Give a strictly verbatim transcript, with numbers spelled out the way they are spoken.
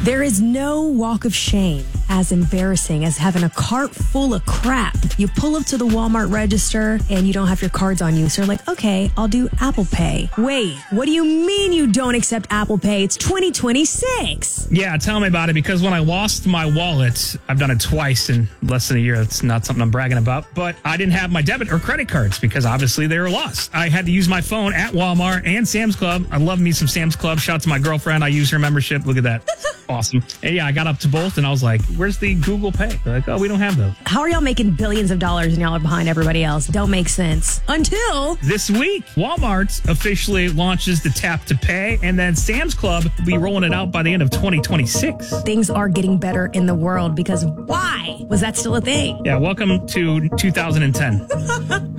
There is no walk of shame as embarrassing as having a cart full of crap. You pull up to the Walmart register and you don't have your cards on you. So you're like, okay, I'll do Apple Pay. Wait, what do you mean you don't accept Apple Pay? It's twenty twenty-six. Yeah, tell me about it, because when I lost my wallet, I've done it twice in less than a year. It's not something I'm bragging about, but I didn't have my debit or credit cards because obviously they were lost. I had to use my phone at Walmart and Sam's Club. I love me some Sam's Club. Shout out to my girlfriend. I use her membership. Look at that. Awesome. And yeah, I got up to both and I was like, where's the Google Pay? They're like, oh, we don't have those. How are y'all making billions of dollars and y'all are behind everybody else? Don't make sense. Until this week, Walmart officially launches the Tap to Pay, and then Sam's Club will be rolling it out by the end of twenty twenty-six. Things are getting better in the world, because why was that still a thing? Yeah, welcome to two thousand ten.